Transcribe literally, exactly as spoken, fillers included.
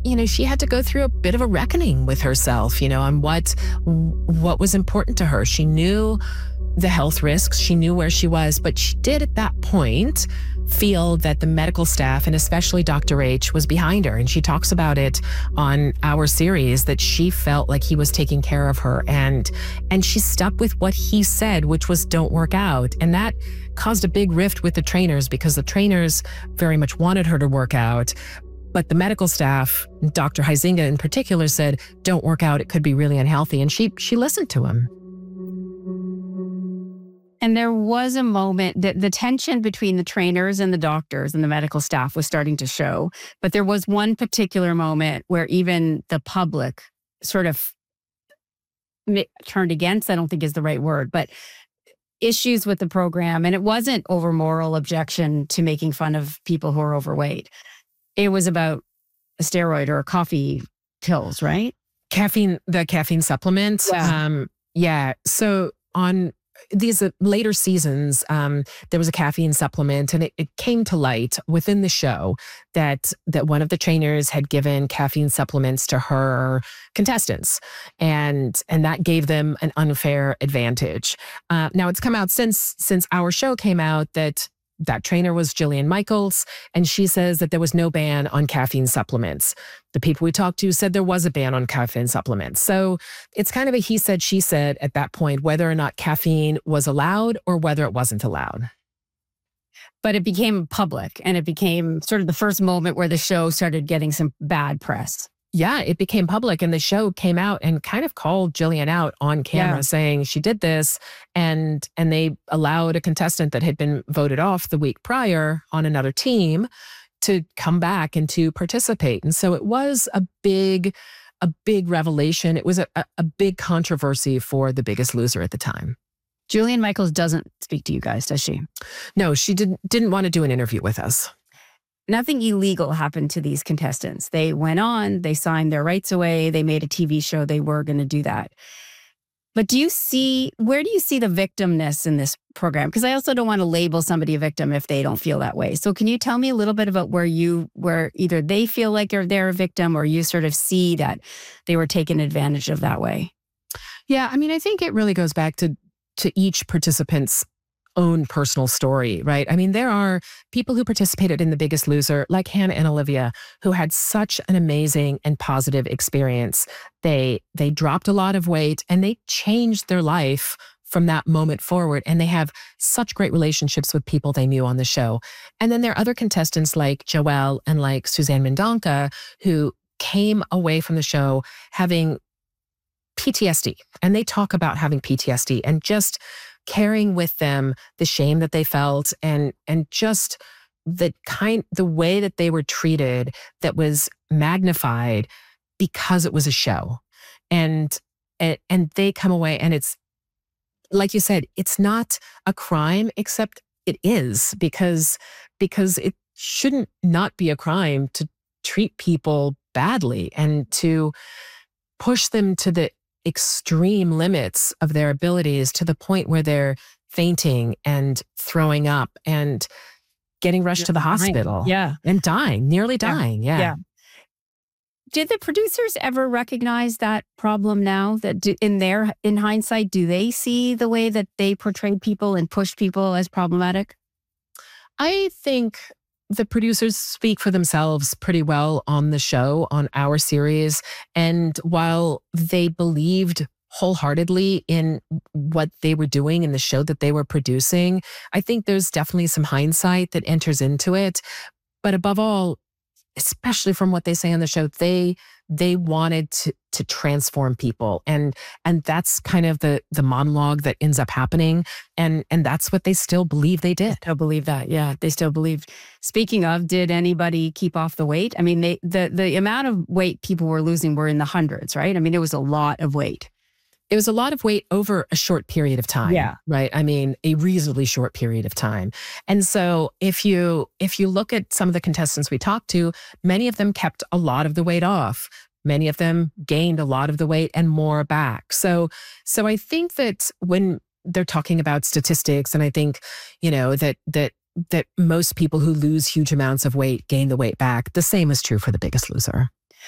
you know, she had to go through a bit of a reckoning with herself, you know, on what, what was important to her. She knew the health risks. She knew where she was, but she did at that point feel that the medical staff, and especially Doctor H, was behind her. And she talks about it on our series, that she felt like he was taking care of her. And, and she stuck with what he said, which was don't work out. And that caused a big rift with the trainers, because the trainers very much wanted her to work out. But the medical staff, Doctor Huizinga in particular, said, don't work out. It could be really unhealthy. And she, she listened to him. And there was a moment that the tension between the trainers and the doctors and the medical staff was starting to show. But there was one particular moment where even the public sort of turned against, I don't think is the right word, but issues with the program. And it wasn't over moral objection to making fun of people who are overweight. It was about a steroid or coffee pills, right? Caffeine, the caffeine supplement. Yeah. Um, yeah. So on these uh, later seasons, um, there was a caffeine supplement, and it, it came to light within the show that that one of the trainers had given caffeine supplements to her contestants, and and that gave them an unfair advantage. Uh, now it's come out since since our show came out that that trainer was Jillian Michaels, and she says that there was no ban on caffeine supplements. The people we talked to said there was a ban on caffeine supplements. So it's kind of a he said, she said at that point, whether or not caffeine was allowed or whether it wasn't allowed. But it became public, and it became sort of the first moment where the show started getting some bad press. Yeah, it became public, and the show came out and kind of called Jillian out on camera, Yeah. saying she did this, and and they allowed a contestant that had been voted off the week prior on another team to come back and to participate. And so it was a big, a big revelation. It was a, a, a big controversy for The Biggest Loser at the time. Jillian Michaels doesn't speak to you guys, does she? No, she didn't didn't want to do an interview with us. Nothing illegal happened to these contestants. They went on, they signed their rights away, they made a T V show, they were going to do that. But do you see, where do you see the victimness in this program? Because I also don't want to label somebody a victim if they don't feel that way. So can you tell me a little bit about where you, where either they feel like they're, they're a victim, or you sort of see that they were taken advantage of that way? Yeah, I mean, I think it really goes back to to each participant's own personal story, right? I mean, there are people who participated in The Biggest Loser, like Hannah and Olivia, who had such an amazing and positive experience. They they dropped a lot of weight, and they changed their life from that moment forward. And they have such great relationships with people they knew on the show. And then there are other contestants like Joelle and like Suzanne Mendonca, who came away from the show having P T S D. And they talk about having P T S D and just carrying with them the shame that they felt, and and just the kind the way that they were treated that was magnified because it was a show. And and, and they come away, and it's like you said, it's not a crime, except it is, because because it shouldn't not be a crime to treat people badly and to push them to the extreme limits of their abilities, to the point where they're fainting and throwing up and getting rushed to the hospital. Yeah. And dying, nearly dying. Yeah. Yeah. Did the producers ever recognize that problem now, that do, in their, in hindsight, do they see the way that they portrayed people and pushed people as problematic? I think the producers speak for themselves pretty well on the show, on our series. And while they believed wholeheartedly in what they were doing in the show that they were producing, I think there's definitely some hindsight that enters into it. But above all, especially from what they say on the show, they they wanted to to transform people, and and that's kind of the the monologue that ends up happening, and and that's what they still believe they did. Still believe that, yeah, they still believe. Speaking of, did anybody keep off the weight? I mean, they the the amount of weight people were losing were in the hundreds, right? I mean, it was a lot of weight. It was a lot of weight over a short period of time. Yeah. Right. I mean, a reasonably short period of time. And so if you if you look at some of the contestants we talked to, many of them kept a lot of the weight off. Many of them gained a lot of the weight and more back. So so I think that when they're talking about statistics, and I think, you know, that that that most people who lose huge amounts of weight gain the weight back, the same is true for The Biggest Loser.